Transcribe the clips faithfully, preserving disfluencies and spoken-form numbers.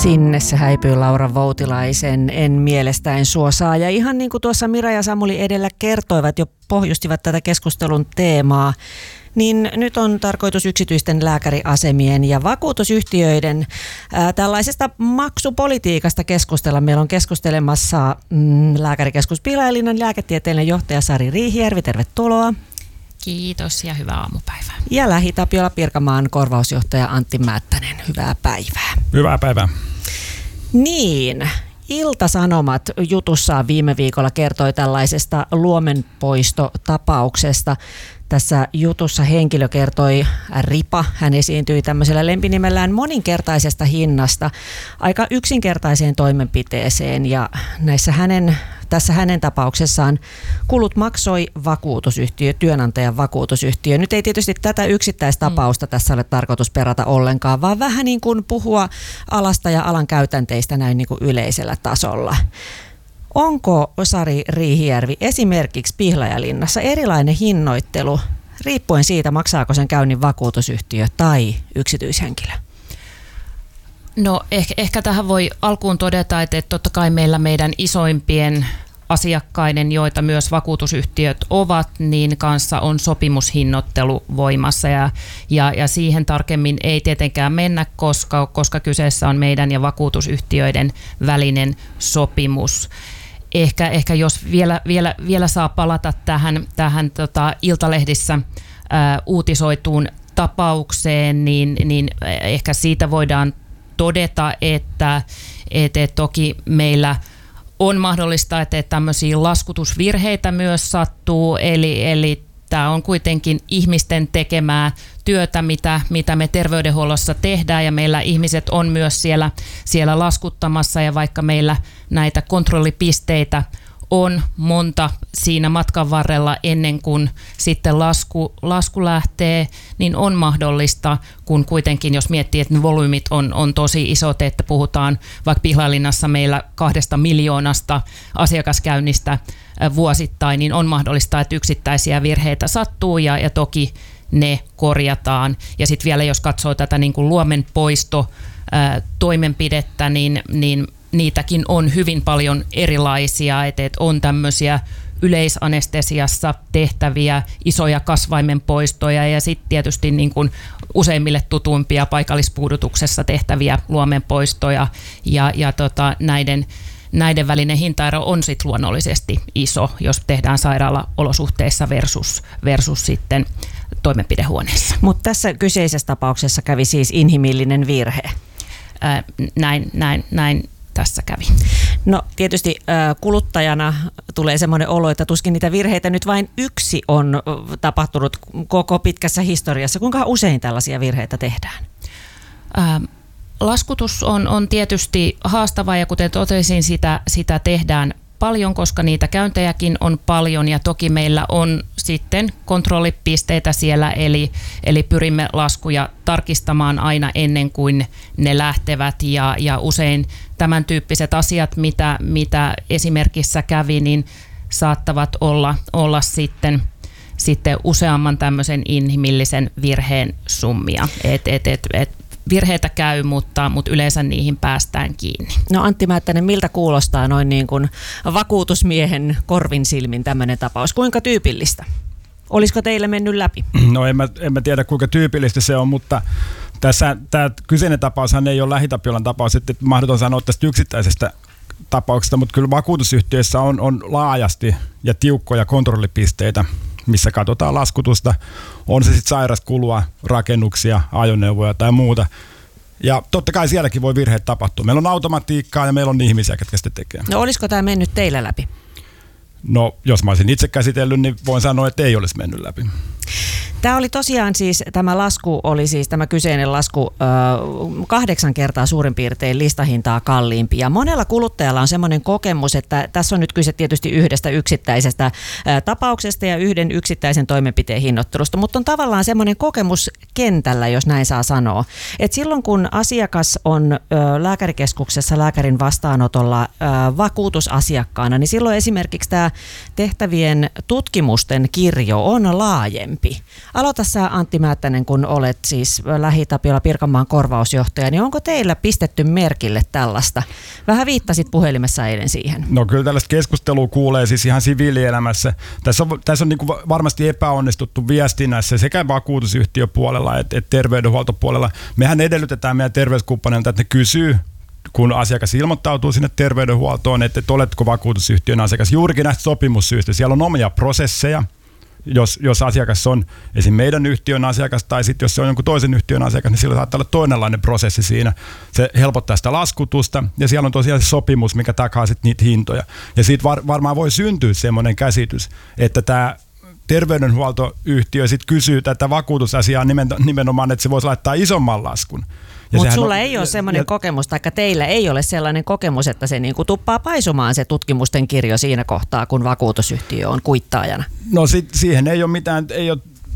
Sinne se häipyy Laura Voutilaisen En mielestäin suosaa. Ja ihan niin kuin tuossa Mira ja Samuli edellä kertoivat, jo pohjustivat tätä keskustelun teemaa, niin nyt on tarkoitus yksityisten lääkäriasemien ja vakuutusyhtiöiden ää, tällaisesta maksupolitiikasta keskustella. Meillä on keskustelemassa mm, Lääkärikeskus Pihlajalinnan lääketieteellinen johtaja Sari Riihijärvi. Tervetuloa. Kiitos ja hyvää aamupäivää. Ja Lähi-Tapiola Pirkanmaan korvausjohtaja Antti Määttänen. Hyvää päivää. Hyvää päivää. Niin, Ilta-Sanomat jutussaan viime viikolla kertoi tällaisesta luomenpoistotapauksesta. Tässä jutussa henkilö kertoi, Ripa, hän esiintyi tämmöisellä lempinimellään moninkertaisesta hinnasta aika yksinkertaiseen toimenpiteeseen, ja näissä hänen, tässä hänen tapauksessaan kulut maksoi vakuutusyhtiö, työnantajan vakuutusyhtiö. Nyt ei tietysti tätä yksittäistapausta tässä ole tarkoitus perata ollenkaan, vaan vähän niin kuin puhua alasta ja alan käytänteistä näin niin kuin yleisellä tasolla. Onko, Sari Riihijärvi, esimerkiksi Pihlajalinnassa erilainen hinnoittelu riippuen siitä, maksaako sen käynnin vakuutusyhtiö tai yksityishenkilö? No ehkä, ehkä tähän voi alkuun todeta, että, että totta kai meillä meidän isoimpien asiakkaiden, joita myös vakuutusyhtiöt ovat, niin kanssa on sopimushinnoittelu voimassa ja, ja, ja siihen tarkemmin ei tietenkään mennä, koska, koska kyseessä on meidän ja vakuutusyhtiöiden välinen sopimus. Ehkä, ehkä jos vielä, vielä, vielä saa palata tähän, tähän tota, Iltalehdissä ää, uutisoituun tapaukseen, niin, niin ehkä siitä voidaan todeta, että, että toki meillä on mahdollista, että tämmöisiä laskutusvirheitä myös sattuu, eli, eli tämä on kuitenkin ihmisten tekemää työtä, mitä, mitä me terveydenhuollossa tehdään, ja meillä ihmiset on myös siellä, siellä laskuttamassa, ja vaikka meillä näitä kontrollipisteitä on monta siinä matkan varrella ennen kuin sitten lasku, lasku lähtee, niin on mahdollista, kun kuitenkin jos miettii, että ne volyymit on, on tosi isot, että puhutaan vaikka Pihlajalinnassa meillä kahdesta miljoonasta asiakaskäynnistä vuosittain, niin on mahdollista, että yksittäisiä virheitä sattuu ja, ja toki ne korjataan. Ja sitten vielä jos katsoo tätä niin kuin luomenpoisto ää, toimenpidettä, niin, niin niitäkin on hyvin paljon erilaisia, että et on tämmöisiä yleisanestesiassa tehtäviä isoja kasvaimenpoistoja ja sitten tietysti niin kuin useimmille tutuimpia paikallispuudutuksessa tehtäviä luomenpoistoja ja, ja tota, näiden Näiden välinen hintaero on sitten luonnollisesti iso, jos tehdään sairaalaolosuhteissa versus, versus sitten toimenpidehuoneessa. Mutta tässä kyseisessä tapauksessa kävi siis inhimillinen virhe. Ää, näin, näin, näin tässä kävi. No tietysti äh, kuluttajana tulee semmoinen olo, että tuskin niitä virheitä nyt vain yksi on tapahtunut koko pitkässä historiassa. Kuinka usein tällaisia virheitä tehdään? Ää, Laskutus on, on tietysti haastavaa ja kuten totesin, sitä, sitä tehdään paljon, koska niitä käyntejäkin on paljon ja toki meillä on sitten kontrollipisteitä siellä, eli, eli pyrimme laskuja tarkistamaan aina ennen kuin ne lähtevät ja, ja usein tämän tyyppiset asiat, mitä, mitä esimerkissä kävi, niin saattavat olla, olla sitten sitten useamman tämmöisen inhimillisen virheen summia. Et, et, et, et, Virheitä käy, mutta, mutta yleensä niihin päästään kiinni. No Antti Määttänen, miltä kuulostaa noin niin kuin vakuutusmiehen korvin silmin tämmöinen tapaus? Kuinka tyypillistä? Olisiko teille mennyt läpi? No en mä, en mä tiedä kuinka tyypillistä se on, mutta tässä tämä kyseinen tapaushan ei ole Lähi-Tapiolan tapaus, että mahdoton sanoa tästä yksittäisestä tapauksesta, mutta kyllä vakuutusyhtiöissä on, on laajasti ja tiukkoja kontrollipisteitä, missä katsotaan laskutusta, on se sitten sairaskulua, rakennuksia, ajoneuvoja tai muuta. Ja totta kai sielläkin voi virheet tapahtua. Meillä on automatiikkaa ja meillä on ihmisiä, jotka sitä tekee. No olisiko tämä mennyt teillä läpi? No jos mä olisin itse käsitellyt, niin voin sanoa, että ei olisi mennyt läpi. Tämä oli tosiaan siis, tämä lasku oli siis, tämä kyseinen lasku kahdeksan kertaa suurin piirtein listahintaa kalliimpi. Ja monella kuluttajalla on semmoinen kokemus, että tässä on nyt kyse tietysti yhdestä yksittäisestä tapauksesta ja yhden yksittäisen toimenpiteen hinnoittelusta, mutta on tavallaan semmoinen kokemus kentällä, jos näin saa sanoa. Että silloin kun asiakas on lääkärikeskuksessa lääkärin vastaanotolla vakuutusasiakkaana, niin silloin esimerkiksi tämä tehtävien tutkimusten kirjo on laajempi. aloita sä Antti Määttänen, kun olet siis Lähi-Tapiola Pirkanmaan korvausjohtaja, niin onko teillä pistetty merkille tällaista? Vähän viittasit puhelimessa eilen siihen. No kyllä tällaista keskustelua kuulee siis ihan siviilielämässä. Tässä on, tässä on niin kuin varmasti epäonnistuttu viestinnässä sekä vakuutusyhtiöpuolella että, että terveydenhuoltopuolella. Mehän edellytetään meidän terveyskumppaneilta, että ne kysyy, kun asiakas ilmoittautuu sinne terveydenhuoltoon, että, että oletko vakuutusyhtiön asiakas. Juurikin näistä sopimussyistä. Siellä on omia prosesseja, jos, jos asiakas on esimerkiksi meidän yhtiön asiakas tai sitten jos se on jonkun toisen yhtiön asiakas, niin sillä saattaa olla toinenlainen prosessi siinä. Se helpottaa sitä laskutusta ja siellä on tosiaan se sopimus, mikä takaa sitten niitä hintoja. Ja siitä var, varmaan voi syntyä semmoinen käsitys, että tämä terveydenhuoltoyhtiö sitten kysyy tätä vakuutusasiaa nimenomaan, että se voisi laittaa isomman laskun. Mutta sulla on, ei ole sellainen kokemus, tai teillä ei ole sellainen kokemus, että se niinku tuppaa paisumaan se tutkimusten kirjo siinä kohtaa, kun vakuutusyhtiö on kuittaajana. No sit, siihen ei ole mitään, ei ole,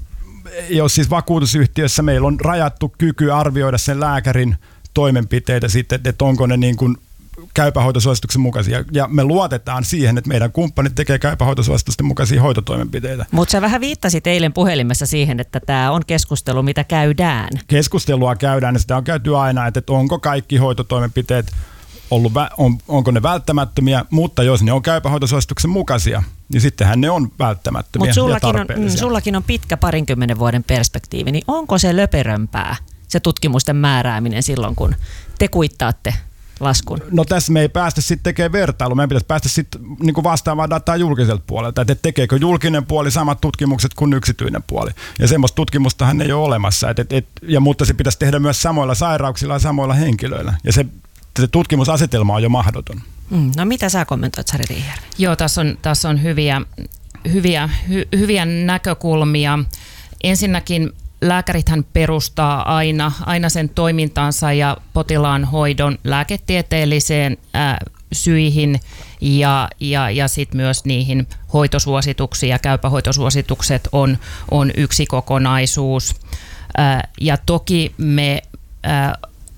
ei ole siis vakuutusyhtiössä, meillä on rajattu kyky arvioida sen lääkärin toimenpiteitä sitten, että onko ne niin kuin käypähoitosuosituksen mukaisia. Ja me luotetaan siihen, että meidän kumppanit tekee käypähoitosuositusten mukaisia hoitotoimenpiteitä. Mutta sä vähän viittasit eilen puhelimessa siihen, että tämä on keskustelu, mitä käydään. Keskustelua käydään ja sitä on käyty aina, että onko kaikki hoitotoimenpiteet ollut, on, onko ne välttämättömiä, mutta jos ne on käypähoitosuosituksen mukaisia, niin sittenhän ne on välttämättömiä Mut ja tarpeellisia. Mutta sullakin on pitkä parinkymmenen vuoden perspektiivi, niin onko se löperömpää, se tutkimusten määrääminen silloin, kun te kuittaatte laskun? No tässä me ei päästä sitten tekemään vertailua. Meidän pitäisi päästä sitten niin vastaavaa dataa julkiselta puolelta, että tekeekö julkinen puoli samat tutkimukset kuin yksityinen puoli. Ja semmoista tutkimustahan ei ole olemassa. Et, et, et, ja, mutta se pitäisi tehdä myös samoilla sairauksilla ja samoilla henkilöillä. Ja se, se tutkimusasetelma on jo mahdoton. Mm, no mitä sä kommentoit, Sari Riihijärvi? Joo, tässä on, tässä on hyviä, hyviä, hy, hyviä näkökulmia. Ensinnäkin lääkärithän perustaa aina, aina sen toimintansa ja potilaan hoidon lääketieteelliseen ää, syihin ja, ja, ja sitten myös niihin hoitosuosituksiin ja käypähoitosuositukset on, on yksi kokonaisuus. Ää, ja toki me, ää,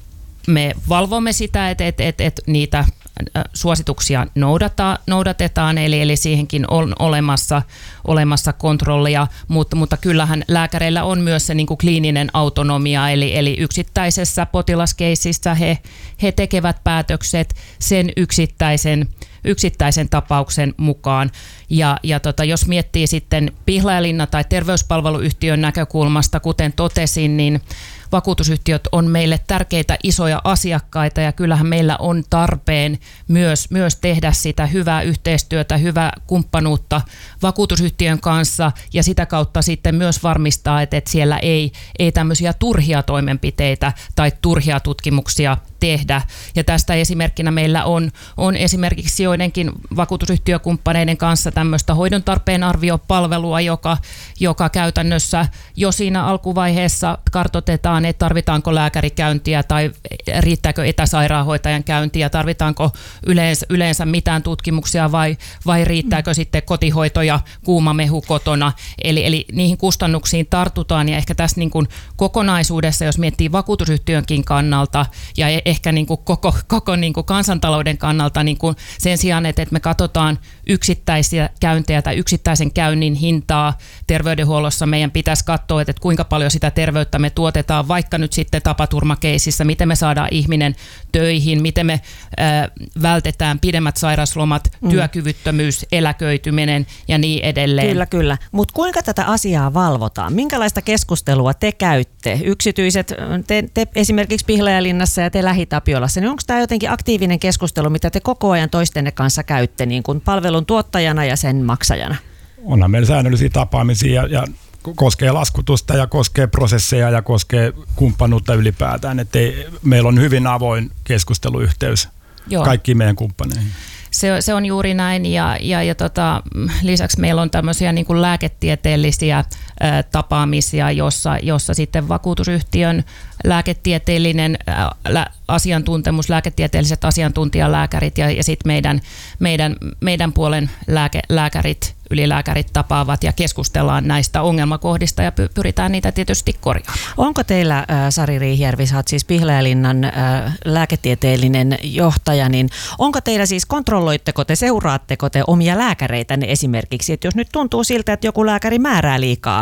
me valvomme sitä, että et, et, et niitä suosituksia noudata, noudatetaan, eli, eli siihenkin on olemassa, olemassa kontrollia, mutta, mutta kyllähän lääkäreillä on myös se niin kuin kliininen autonomia, eli, eli yksittäisessä potilaskeississä he, he tekevät päätökset sen yksittäisen, yksittäisen tapauksen mukaan. Ja, ja tota, jos miettii sitten Pihlajalinna tai terveyspalveluyhtiön näkökulmasta, kuten totesin, niin vakuutusyhtiöt on meille tärkeitä isoja asiakkaita ja kyllähän meillä on tarpeen myös, myös tehdä sitä hyvää yhteistyötä, hyvää kumppanuutta vakuutusyhtiön kanssa ja sitä kautta sitten myös varmistaa, että, että siellä ei, ei tämmöisiä turhia toimenpiteitä tai turhia tutkimuksia tehdä. Ja tästä esimerkkinä meillä on, on esimerkiksi joidenkin vakuutusyhtiökumppaneiden kanssa tämmöistä hoidon tarpeen arviopalvelua, joka, joka käytännössä jo siinä alkuvaiheessa kartoitetaan, että tarvitaanko lääkärikäyntiä tai riittääkö etäsairaanhoitajan käyntiä, tarvitaanko yleensä, yleensä mitään tutkimuksia vai, vai riittääkö mm. sitten kotihoito ja kuuma mehu kotona. Eli, eli niihin kustannuksiin tartutaan ja ehkä tässä niin kuin kokonaisuudessa, jos miettii vakuutusyhtiönkin kannalta ja ehkä niin kuin koko, koko niin kuin kansantalouden kannalta niin kuin sen sijaan, että me katsotaan yksittäisiä käyntejä tai yksittäisen käynnin hintaa terveydenhuollossa, meidän pitäisi katsoa, että kuinka paljon sitä terveyttä me tuotetaan vaikka nyt sitten tapaturmakeisissä, miten me saadaan ihminen töihin, miten me äh, vältetään pidemmät sairauslomat, mm. työkyvyttömyys, eläköityminen ja niin edelleen. Kyllä, kyllä. Mutta kuinka tätä asiaa valvotaan? Minkälaista keskustelua te käytte? Yksityiset, te, te esimerkiksi Pihlajalinnassa ja te Lähi-Tapiolassa, niin onko tämä jotenkin aktiivinen keskustelu, mitä te koko ajan toistenne kanssa käytte niin kuin palvelun tuottajana ja sen maksajana? Onhan meillä säännöllisiä tapaamisia ja, ja koskee laskutusta ja koskee prosesseja ja koskee kumppanuutta ylipäätään. Että ei, meillä on hyvin avoin keskusteluyhteys Joo. kaikkiin meidän kumppaneihin. Se, se on juuri näin ja, ja, ja tota, lisäksi meillä on tämmöisiä niin kuin lääketieteellisiä ä, tapaamisia, jossa, jossa sitten vakuutusyhtiön lääketieteellinen ä, lä, asiantuntemus, lääketieteelliset asiantuntijalääkärit ja, ja sitten meidän, meidän, meidän puolen lääke, lääkärit, ylilääkärit tapaavat ja keskustellaan näistä ongelmakohdista ja pyritään niitä tietysti korjaamaan. Onko teillä, äh, Sari Riihijärvi, sä oot siis Pihlajalinnan äh, lääketieteellinen johtaja, niin onko teillä siis, kontrolloitteko te, seuraatteko te omia lääkäreitänne esimerkiksi, että jos nyt tuntuu siltä, että joku lääkäri määrää liikaa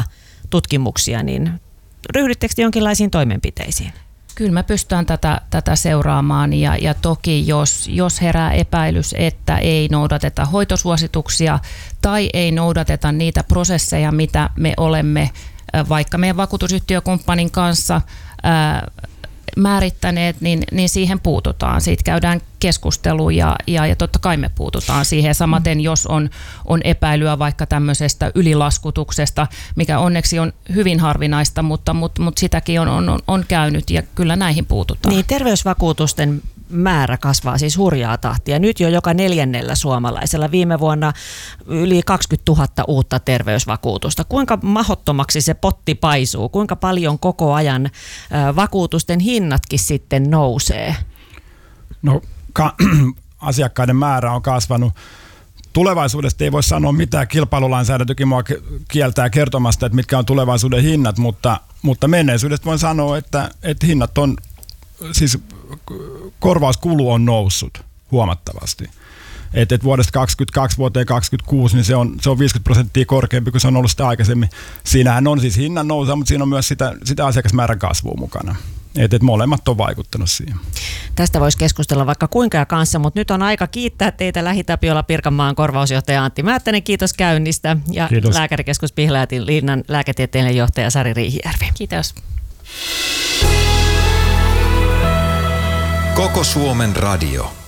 tutkimuksia, niin ryhdyttekö te jonkinlaisiin toimenpiteisiin? Kyllä me pystytään tätä, tätä seuraamaan ja, ja toki jos, jos herää epäilys, että ei noudateta hoitosuosituksia tai ei noudateta niitä prosesseja, mitä me olemme vaikka meidän vakuutusyhtiökumppanin kanssa ää, määrittäneet, niin, niin siihen puututaan. Siitä käydään keskustelua ja, ja, ja totta kai me puututaan siihen. Samaten jos on, on epäilyä vaikka tämmöisestä ylilaskutuksesta, mikä onneksi on hyvin harvinaista, mutta, mutta, mutta sitäkin on, on, on käynyt ja kyllä näihin puututaan. Niin, terveysvakuutusten määrä kasvaa siis hurjaa tahtia. Nyt jo joka neljännellä suomalaisella. Viime vuonna yli kaksikymmentätuhatta uutta terveysvakuutusta. Kuinka mahdottomaksi se potti paisuu? Kuinka paljon koko ajan vakuutusten hinnatkin sitten nousee? No ka- asiakkaiden määrä on kasvanut. Tulevaisuudesta ei voi sanoa mitään, kilpailulainsäädäntökin mua kieltää kertomasta, että mitkä on tulevaisuuden hinnat, mutta, mutta menneisyydestä voin sanoa, että, että hinnat on, siis korvauskulu on noussut huomattavasti. Et, et vuodesta kaksikymmentäkaksi vuoteen kaksikymmentäkuusi niin se on, se on viisikymmentä prosenttia korkeampi kuin se on ollut sitä aikaisemmin. Siinähän on siis hinnan nousua, mutta siinä on myös sitä, sitä asiakasmäärän kasvua mukana. Et, et molemmat on vaikuttanut siihen. Tästä voisi keskustella vaikka kuinka ja kanssa, mutta nyt on aika kiittää teitä LähiTapiola Pirkanmaan korvausjohtaja Antti Määttänen. Kiitos käynnistä. Ja Kiitos. Lääkärikeskus Pihlajätin Liinnan lääketieteellinen johtaja Sari Riihijärvi. Kiitos. Koko Suomen radio.